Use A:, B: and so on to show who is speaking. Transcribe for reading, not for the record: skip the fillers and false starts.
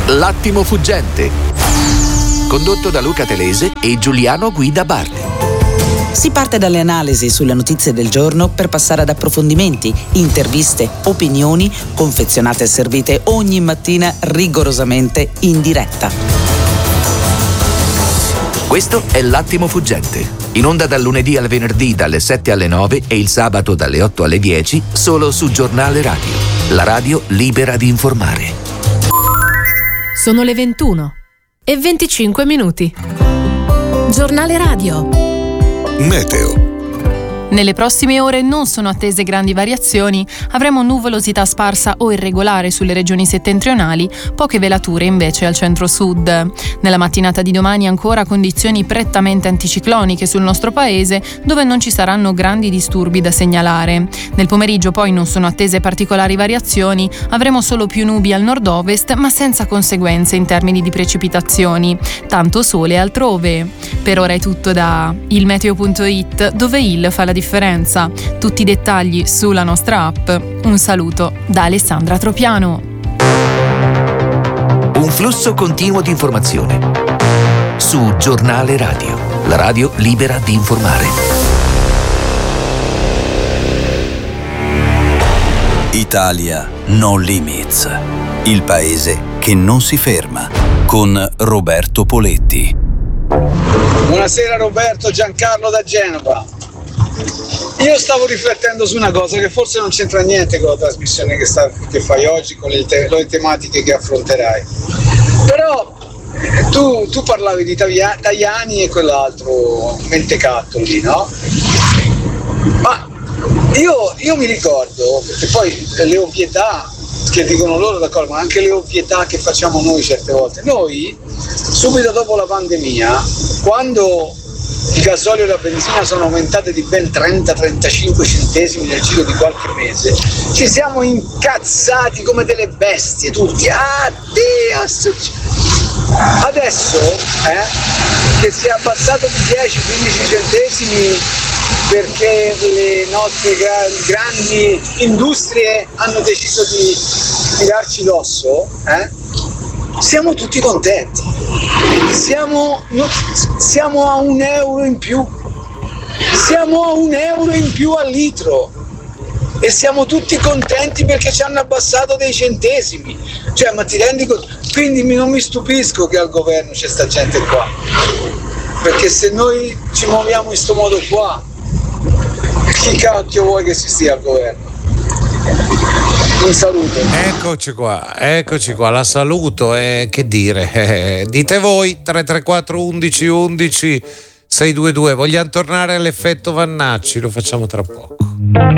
A: L'attimo fuggente, condotto da Luca Telese e Giuliano Guida Bardi.
B: Si parte dalle analisi sulle notizie del giorno per passare ad approfondimenti, interviste, opinioni, confezionate e servite ogni mattina rigorosamente in diretta.
A: Questo è L'attimo fuggente, in onda dal lunedì al venerdì dalle 7 alle 9 e il sabato dalle 8 alle 10, solo su Giornale Radio, la radio libera di informare.
C: Sono le 21:25. Giornale Radio.
D: Meteo.
C: Nelle prossime ore non sono attese grandi variazioni, avremo nuvolosità sparsa o irregolare sulle regioni settentrionali, poche velature invece al centro-sud. Nella mattinata di domani ancora condizioni prettamente anticicloniche sul nostro paese, dove non ci saranno grandi disturbi da segnalare. Nel pomeriggio poi non sono attese particolari variazioni, avremo solo più nubi al nord-ovest, ma senza conseguenze in termini di precipitazioni. Tanto sole altrove. Per ora è tutto da ilmeteo.it, dove il fa la differenza. Tutti i dettagli sulla nostra app. Un saluto da Alessandra Tropiano.
A: Un flusso continuo di informazione su Giornale Radio, la radio libera di informare.
E: Italia No Limits, il paese che non si ferma, con Roberto Poletti.
F: Buonasera Roberto, Giancarlo da Genova. Io stavo riflettendo su una cosa che forse non c'entra niente con la trasmissione che fai oggi, con le tematiche che affronterai. Però tu parlavi di Tajani e quell'altro mentecatto lì, no? Ma io mi ricordo, perché poi le ovvietà che dicono loro, d'accordo, ma anche le ovvietà che facciamo noi certe volte. Noi, subito dopo la pandemia, quando il gasolio e la benzina sono aumentate di ben 30-35 centesimi nel giro di qualche mese, ci siamo incazzati come delle bestie tutti. Adesso che si è abbassato di 10-15 centesimi perché le nostre grandi industrie hanno deciso di tirarci l'osso, siamo tutti contenti. Siamo a €1 in più. Siamo a €1 in più al litro. E siamo tutti contenti perché ci hanno abbassato dei centesimi. Cioè, ma ti rendi conto? Quindi non mi stupisco che al governo c'è sta gente qua. Perché se noi ci muoviamo in sto modo qua, chi cacchio vuoi che si stia al governo? Un saluto.
G: Eccoci qua, la saluto, che dire, dite voi. 334 11 11 622. Vogliamo tornare all'effetto Vannacci? Lo facciamo tra poco.